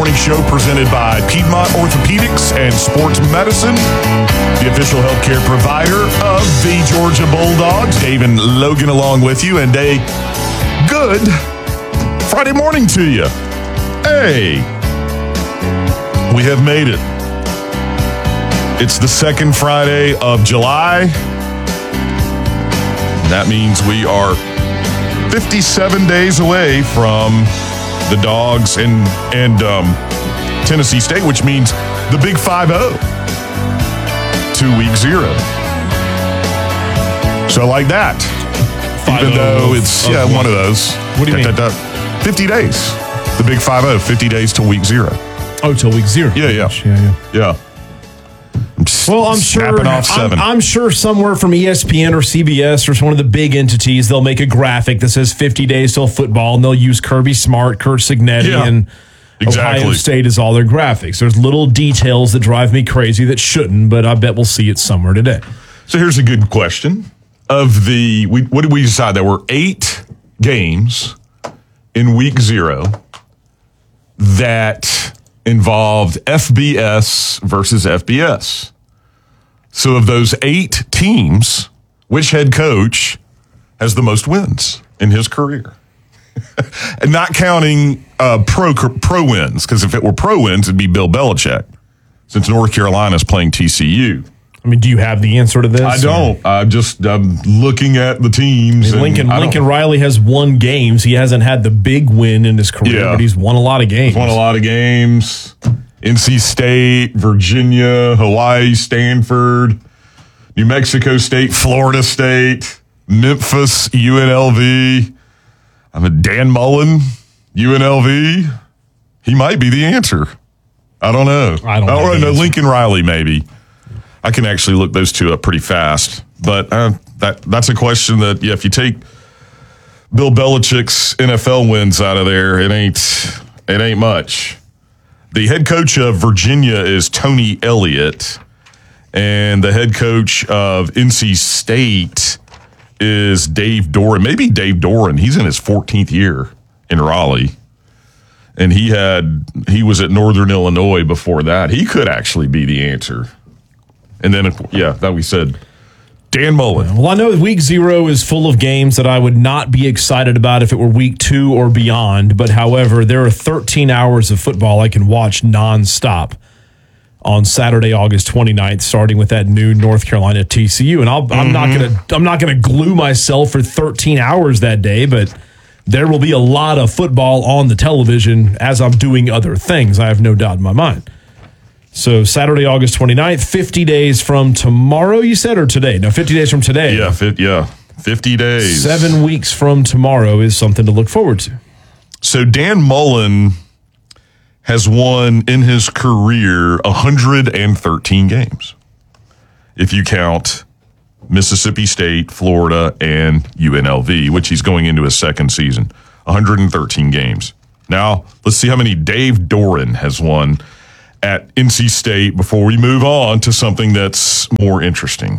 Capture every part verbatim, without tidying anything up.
Morning Show presented by Piedmont Orthopedics and Sports Medicine, the official healthcare provider of the Georgia Bulldogs. Dave and Logan along with you, and a good Friday morning to you. Hey, we have made it. It's the second Friday of July. That means we are fifty-seven days away from the Dogs and and um, Tennessee State, which means the Big five oh to week zero. So like that, even though it's yeah one of those. What do you mean? fifty days. The Big five oh, fifty days till week zero. Oh, till week zero. Yeah, yeah, yeah, yeah. yeah. I'm well, I'm sure. Off seven. I'm, I'm sure somewhere from E S P N or C B S or one of the big entities, they'll make a graphic that says fifty days till football, and they'll use Kirby Smart, Curt Cignetti, yeah, and exactly. Ohio State as all their graphics. There's little details that drive me crazy that shouldn't, but I bet we'll see it somewhere today. So here's a good question. Of the, we, what did we decide? There were eight games in week zero that involved F B S versus F B S. So of those eight teams, which head coach has the most wins in his career? And not counting uh, pro pro wins, because if it were pro wins, it'd be Bill Belichick, since North Carolina is playing T C U. I mean, do you have the answer to this? I don't. Or? I'm just I'm looking at the teams. I mean, Lincoln Lincoln Riley has won games. He hasn't had the big win in his career, yeah. but he's won a lot of games. He's won a lot of games. N C State, Virginia, Hawaii, Stanford, New Mexico State, Florida State, Memphis, U N L V. I'm a Dan Mullen, U N L V. He might be the answer. I don't know. I don't know. know. Lincoln Riley, maybe. I can actually look those two up pretty fast. But uh, that that's a question that, yeah, if you take Bill Belichick's N F L wins out of there, it ain't it ain't much. The head coach of Virginia is Tony Elliott, and the head coach of N C State is Dave Doran. Maybe Dave Doran. He's in his fourteenth year in Raleigh, and he had he was at Northern Illinois before that. He could actually be the answer. And then, yeah, that we said Dan Mullen. Well, I know week zero is full of games that I would not be excited about if it were week two or beyond. But however, there are thirteen hours of football I can watch nonstop on Saturday, August twenty-ninth, starting with that new North Carolina T C U. And I'll, mm-hmm. I'm not gonna I'm not gonna glue myself for thirteen hours that day, but there will be a lot of football on the television as I'm doing other things. I have no doubt in my mind. So Saturday, August twenty-ninth, fifty days from tomorrow, you said, or today? No, fifty days from today. Yeah, fi- yeah, fifty days. Seven weeks from tomorrow is something to look forward to. So Dan Mullen has won in his career one hundred thirteen games, if you count Mississippi State, Florida, and U N L V, which he's going into his second season. one hundred thirteen games. Now, let's see how many Dave Doran has won at N C State before we move on to something that's more interesting.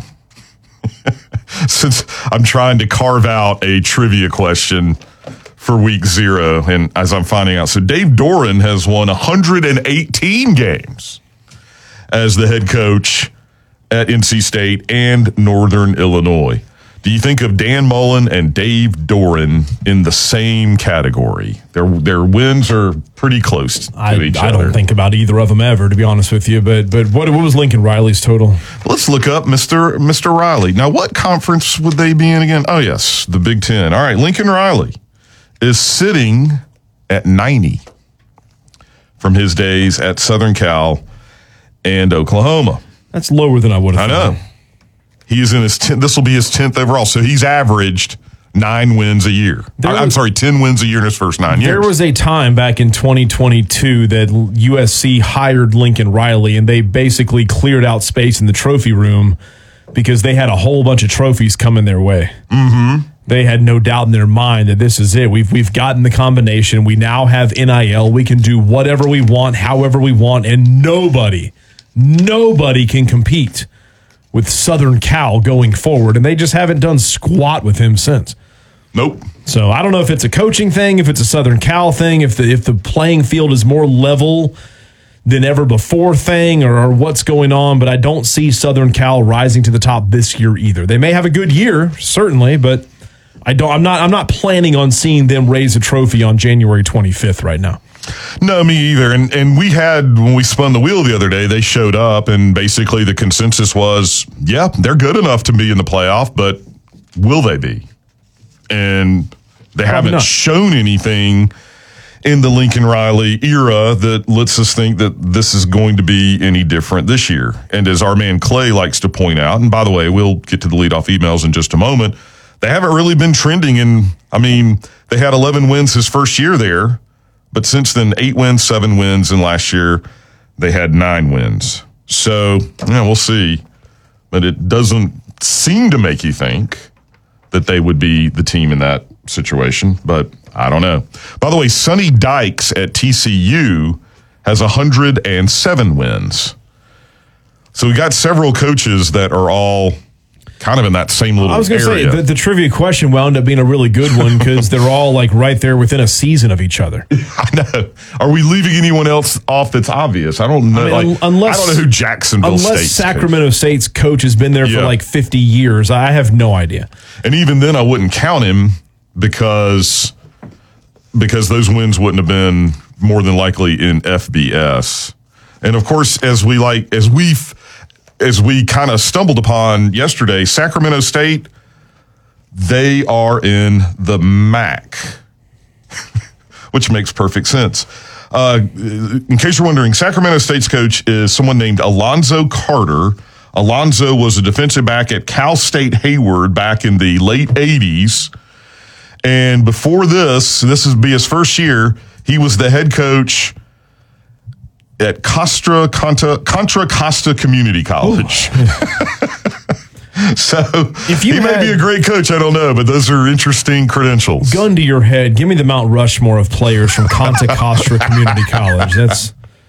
Since I'm trying to carve out a trivia question for week zero, and as I'm finding out, so Dave Doran has won one hundred eighteen games as the head coach at N C State and Northern Illinois. Do you think of Dan Mullen and Dave Doran in the same category? Their their wins are pretty close to I, each I other. don't think about either of them ever, to be honest with you. But but what what was Lincoln Riley's total? Let's look up Mister Mister Riley. Now, what conference would they be in again? Oh, yes, the Big Ten. All right, Lincoln Riley is sitting at ninety from his days at Southern Cal and Oklahoma. That's lower than I would have I thought. know. He's in his tenth. This will be his tenth overall. So he's averaged nine wins a year. There I'm was, sorry, ten wins a year in his first nine years. There was a time back in twenty twenty-two that U S C hired Lincoln Riley, and they basically cleared out space in the trophy room because they had a whole bunch of trophies coming their way. Mm-hmm. They had no doubt in their mind that this is it. We've we've gotten the combination. We now have N I L. We can do whatever we want, however we want, and nobody, nobody can compete with Southern Cal going forward. And they just haven't done squat with him since. Nope. So I don't know if it's a coaching thing, if it's a Southern Cal thing, if the if the playing field is more level than ever before thing, or, or what's going on. But I don't see Southern Cal rising to the top this year either. They may have a good year, certainly, but I don't. I'm not. I'm not planning on seeing them raise a trophy on January twenty-fifth right now. No, me either. And and we had, when we spun the wheel the other day, they showed up, and basically the consensus was, yeah, they're good enough to be in the playoff, but will they be? And they Probably haven't not. shown anything in the Lincoln Riley era that lets us think that this is going to be any different this year. And as our man Clay likes to point out, and by the way, we'll get to the leadoff emails in just a moment, they haven't really been trending in, I mean, they had eleven wins his first year there, but since then, eight wins, seven wins, and last year they had nine wins. So, yeah, we'll see. But it doesn't seem to make you think that they would be the team in that situation, but I don't know. By the way, Sonny Dykes at T C U has one hundred seven wins. So we got several coaches that are all kind of in that same little area. I was going to say, the, the trivia question wound up being a really good one because they're all like right there within a season of each other. I know. Are we leaving anyone else off that's obvious? I don't know. I mean, like, un- unless, I don't know who Jacksonville unless State's Sacramento coach. State's coach has been there Yeah. for like fifty years. I have no idea. And even then, I wouldn't count him because because those wins wouldn't have been more than likely in F B S. And of course, as we like, as we've, as we kind of stumbled upon yesterday, Sacramento State, they are in the M A C, which makes perfect sense. Uh, in case you're wondering, Sacramento State's coach is someone named Alonzo Carter. Alonzo was a defensive back at Cal State Hayward back in the late eighties. And before this, this would be his first year, he was the head coach at Costa, Contra, Contra Costa Community College. So If you he had- may be a great coach, I don't know, but those are interesting credentials. Gun to your head, give me the Mount Rushmore of players from Contra Costa Community College. That's,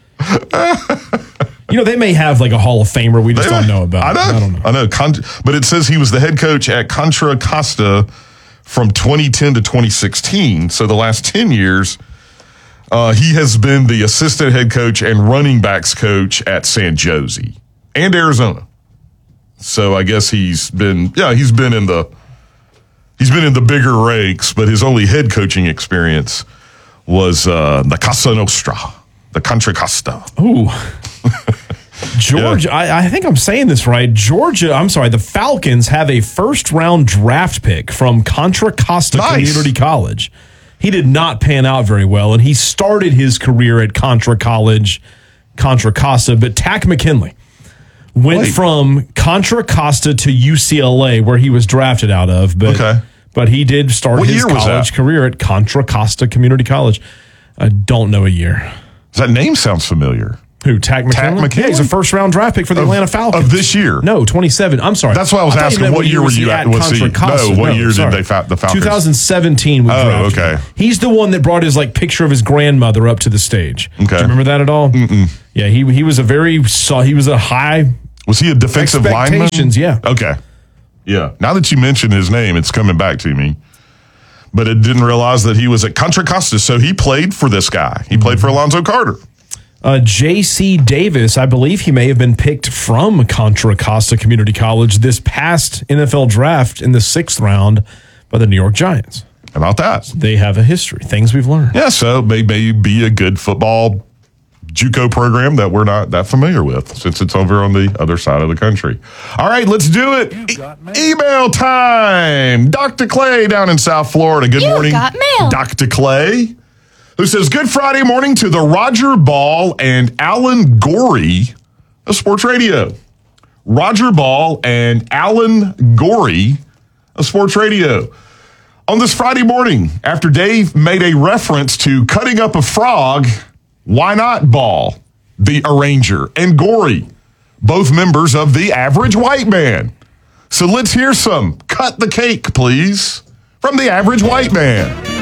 you know, they may have like a Hall of Famer we just don't know about. I know. I don't know. I know. Con- but it says he was the head coach at Contra Costa from twenty ten to twenty sixteen. So the last ten years, uh, he has been the assistant head coach and running backs coach at San Jose and Arizona. So I guess he's been, yeah, he's been in the, he's been in the bigger ranks, but his only head coaching experience was uh, the Casa Nostra, the Contra Costa. Ooh. Georgia, I, I think I'm saying this right. Georgia, I'm sorry, the Falcons have a first round draft pick from Contra Costa Nice. Community College. He did not pan out very well, and he started his career at Contra College, Contra Costa, but Tack McKinley went Wait. from Contra Costa to U C L A, where he was drafted out of. But, Okay. but he did start What his year was college that? career at Contra Costa Community College. I don't know a year. That name sounds familiar. Who, Tack McKinley? McKinley? Yeah, he's a first round draft pick for the Atlanta Falcons. Of this year? No, twenty-seven. I'm sorry. That's why I was thought you asking, meant what when year was were you he at? Was he- Contra Costa. no, what year did sorry. they fa- the Falcons- twenty seventeen we Oh, drafted okay. him. He's the one that brought his like picture of his grandmother up to the stage. Okay. Do you remember that at all? Mm-mm. Yeah, he he was a very saw he was a high Was he a defensive lineman? expectations, yeah. Okay. Yeah. Now that you mention his name, it's coming back to me. But it didn't realize that he was at Contra Costa, so he played for this guy. He played for Alonzo Carter. Uh, J C Davis, I believe he may have been picked from Contra Costa Community College this past N F L draft in the sixth round by the New York Giants. How about that? They have a history, things we've learned. Yeah, so may, may be a good football JUCO program that we're not that familiar with since it's over on the other side of the country. All right, let's do it. E- email time. Doctor Clay down in South Florida. Good You morning, got mail. Doctor Clay, who says, good Friday morning to the Roger Ball and Alan Gorey of Sports Radio. Roger Ball and Alan Gorey of Sports Radio. On this Friday morning, after Dave made a reference to cutting up a frog, why not Ball, the arranger, and Gorey, both members of the Average White Man? So let's hear some Cut the Cake, please, from the Average White Man.